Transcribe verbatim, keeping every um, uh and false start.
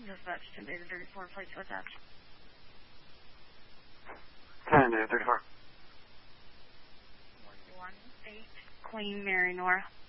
Dispatch ten David thirty-four, place to attach. ten David thirty-four. one eight, Queen Mary Nora.